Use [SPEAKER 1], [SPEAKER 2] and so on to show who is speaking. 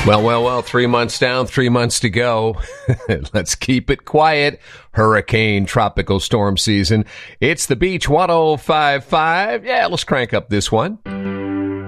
[SPEAKER 1] Well, 3 months down, 3 months to go. Let's keep it quiet. Hurricane tropical storm season. It's the Beach 105.5. Yeah, let's crank up this one.